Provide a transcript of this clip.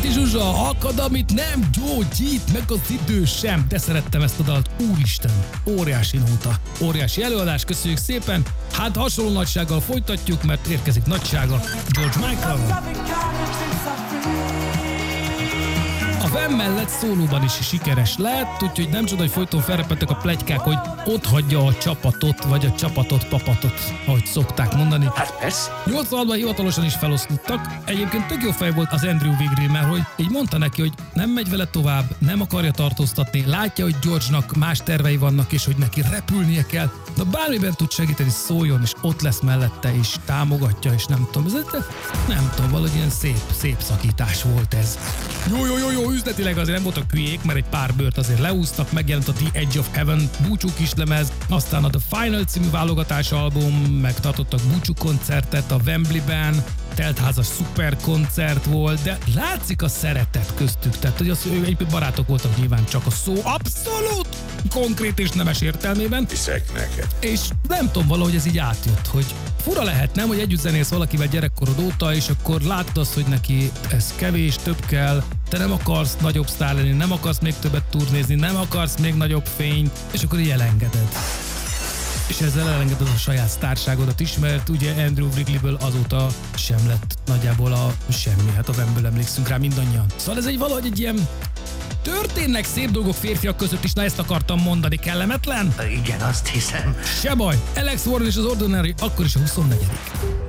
Viki Zsuzsa, akad, amit nem gyógyít meg az idő sem. De szerettem ezt a dalt, úristen, óriási nóta, óriási előadás, köszönjük szépen. Hát hasonló nagysággal folytatjuk, mert érkezik nagysága George Michael. A Van mellett szólóban is sikeres lett, úgyhogy nem csoda, hogy folyton felrepettek a pletykák, hogy ott hagyja a csapatot, vagy a csapatot, papatot, ahogy szokták mondani. Hát persze. 86-ban hivatalosan is feloszlottak. Egyébként tök jó fej volt az Andrew Wigree, mert hogy így mondta neki, hogy nem megy vele tovább, nem akarja tartóztatni, látja, hogy George-nak más tervei vannak, és hogy neki repülnie kell. De bármiben tud segíteni, szóljon, és ott lesz mellette, és támogatja, és nem tudom, nem tudom, valahogy ilyen szép szakítás volt ez. Jó, üzletileg azért nem voltak hülyék, mert egy pár bőrt azért leúztak, megjelent a The Edge of Heaven búcsú kislemez, aztán a The Final című válogatás album, megtartottak búcsú koncertet a Wembleyben, teltházas szuper koncert volt, de látszik a szeretet köztük, tehát hogy ő egyébként barátok voltak nyilván, csak a szó abszolút konkrét és nemes értelmében. Hiszek neked. És nem tudom, valahogy ez így átjött, hogy fura lehet, nem, hogy együtt zenész valakivel gyerekkorod óta, és akkor látod azt, hogy neki ez kevés, több kell, te nem akarsz nagyobb sztár lenni, nem akarsz még többet turnézni, nem akarsz még nagyobb fényt, és akkor így elengeded. És ezzel elengeded a saját sztárságodat is, mert ugye Andrew Wrigley-ből azóta sem lett nagyjából a semmi, hát a Wemből emlékszünk rá mindannyian. Szóval ez valahogy egy ilyen történnek szép dolgok férfiak között is, na ezt akartam mondani, kellemetlen? Igen, azt hiszem. Se baj, Alex Warren és az Ordinary akkor is a 24.